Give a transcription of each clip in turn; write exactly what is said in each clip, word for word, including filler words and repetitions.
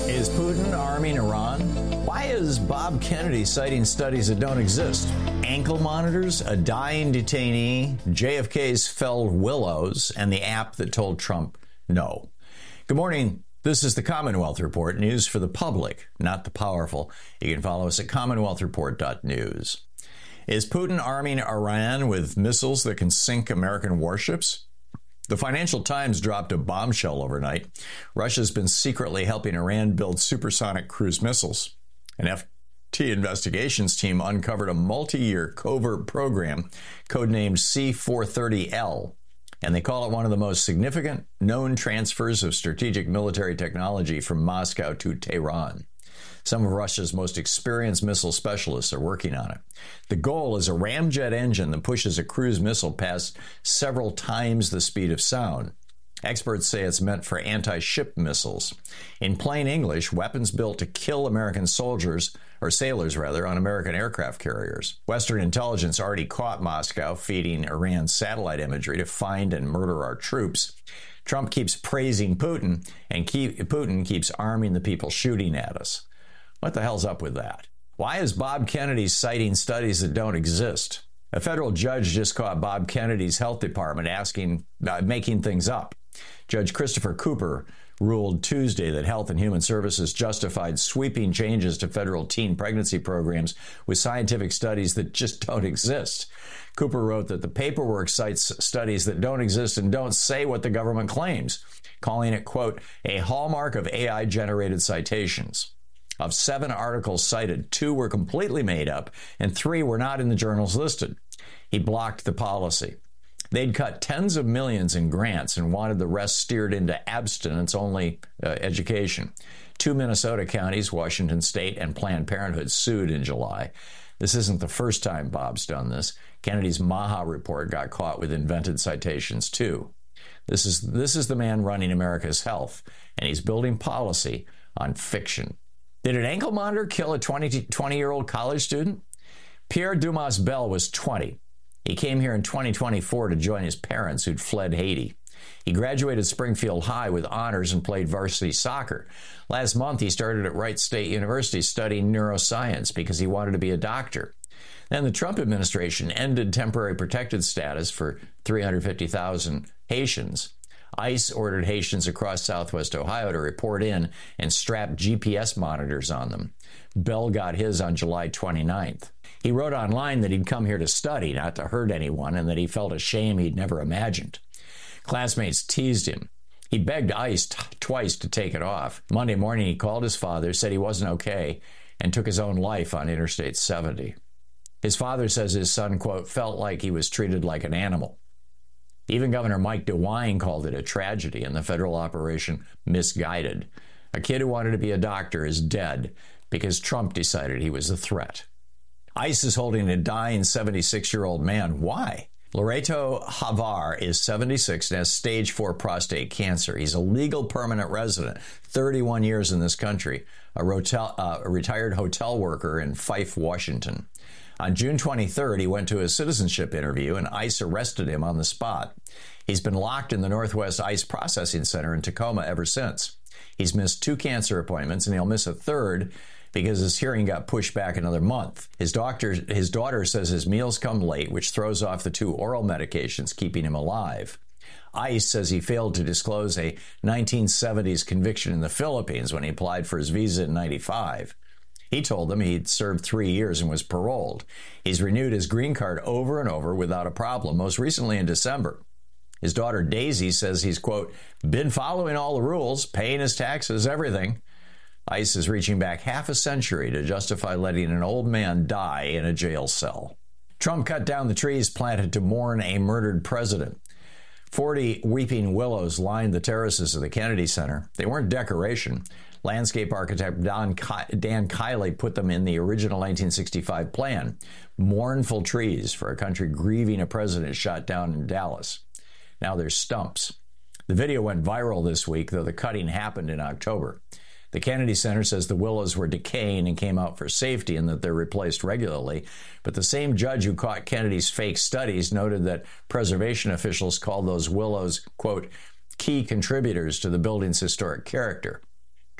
Is Putin arming Iran? Why is Bob Kennedy citing studies that don't exist? Ankle monitors, a dying detainee, J F K's felled willows, and the app that told Trump no. Good morning. This is the Commonwealth Report, news for the public, not the powerful. You can follow us at commonwealth report dot news. Is Putin arming Iran with missiles that can sink American warships? The Financial Times dropped a bombshell overnight. Russia's been secretly helping Iran build supersonic cruise missiles. An F T investigations team uncovered a multi-year covert program codenamed C four thirty L, and they call it one of the most significant known transfers of strategic military technology from Moscow to Tehran. Some of Russia's most experienced missile specialists are working on it. The goal is a ramjet engine that pushes a cruise missile past several times the speed of sound. Experts say it's meant for anti-ship missiles. In plain English, weapons built to kill American soldiers, or sailors rather, on American aircraft carriers. Western intelligence already caught Moscow feeding Iran satellite imagery to find and murder our troops. Trump keeps praising Putin, and keep, Putin keeps arming the people shooting at us. What the hell's up with that? Why is Bob Kennedy citing studies that don't exist? A federal judge just caught Bob Kennedy's health department asking, uh, making things up. Judge Christopher Cooper ruled Tuesday that Health and Human Services justified sweeping changes to federal teen pregnancy programs with scientific studies that just don't exist. Cooper wrote that the paperwork cites studies that don't exist and don't say what the government claims, calling it, quote, a hallmark of A I-generated citations. Of seven articles cited, two were completely made up, and three were not in the journals listed. He blocked the policy. They'd cut tens of millions in grants and wanted the rest steered into abstinence-only uh, education. Two Minnesota counties, Washington State and Planned Parenthood, sued in July. This isn't the first time Bob's done this. Kennedy's Maha report got caught with invented citations, too. This is, this is the man running America's health, and he's building policy on fiction. Did an ankle monitor kill a twenty-year-old college student? Pierre Dumas Bell was twenty. He came here in twenty twenty-four to join his parents who'd fled Haiti. He graduated Springfield High with honors and played varsity soccer. Last month, he started at Wright State University studying neuroscience because he wanted to be a doctor. Then the Trump administration ended temporary protected status for three hundred fifty thousand Haitians. ICE ordered Haitians across southwest Ohio to report in and strap G P S monitors on them. Bell got his on July twenty-ninth. He wrote online that he'd come here to study, not to hurt anyone, and that he felt a shame he'd never imagined. Classmates teased him. He begged ICE t- twice to take it off. Monday morning, he called his father, said he wasn't okay, and took his own life on Interstate seventy. His father says his son, quote, felt like he was treated like an animal. Even Governor Mike DeWine called it a tragedy and the federal operation misguided. A kid who wanted to be a doctor is dead because Trump decided he was a threat. ICE is holding a dying seventy-six-year-old man. Why? Loreto Havar is seventy-six and has stage four prostate cancer. He's a legal permanent resident, thirty-one years in this country, a, rotel, uh, a retired hotel worker in Fife, Washington. On June twenty-third, he went to a citizenship interview, and ICE arrested him on the spot. He's been locked in the Northwest ICE Processing Center in Tacoma ever since. He's missed two cancer appointments, and he'll miss a third because his hearing got pushed back another month. His doctor, his daughter says his meals come late, which throws off the two oral medications keeping him alive. ICE says he failed to disclose a nineteen seventies conviction in the Philippines when he applied for his visa in ninety-five. He told them he'd served three years and was paroled. He's renewed his green card over and over without a problem, most recently in December. His daughter Daisy says he's, quote, been following all the rules, paying his taxes, everything. ICE is reaching back half a century to justify letting an old man die in a jail cell. Trump cut down the trees planted to mourn a murdered president. Forty weeping willows lined the terraces of the Kennedy Center. They weren't decoration. Landscape architect Don Ki- Dan Kiley put them in the original nineteen sixty-five plan. Mournful trees for a country grieving a president shot down in Dallas. Now they're stumps. The video went viral this week, though the cutting happened in October. The Kennedy Center says the willows were decaying and came out for safety and that they're replaced regularly. But the same judge who caught Kennedy's fake studies noted that preservation officials called those willows, quote, key contributors to the building's historic character.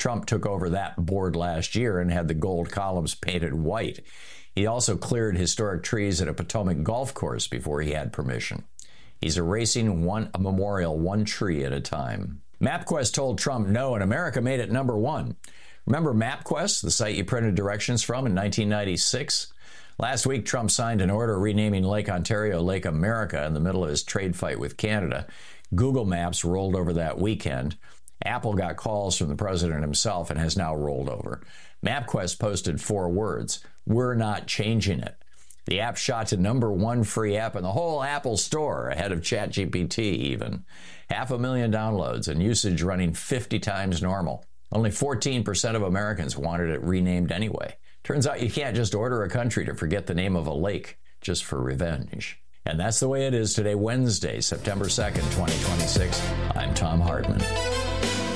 Trump took over that board last year and had the gold columns painted white. He also cleared historic trees at a Potomac golf course before he had permission. He's erasing one a memorial one tree at a time. MapQuest told Trump no, and America made it number one. Remember MapQuest, the site you printed directions from in nineteen ninety-six? Last week, Trump signed an order renaming Lake Ontario Lake America in the middle of his trade fight with Canada. Google Maps rolled over that weekend. Apple got calls from the president himself and has now rolled over. MapQuest posted four words: "We're not changing it." The app shot to number one free app in the whole Apple store, ahead of ChatGPT even. Half a million downloads and usage running fifty times normal. Only fourteen percent of Americans wanted it renamed anyway. Turns out you can't just order a country to forget the name of a lake just for revenge. And that's the way it is today, Wednesday, September second, twenty twenty-six. I'm Thom Hartmann.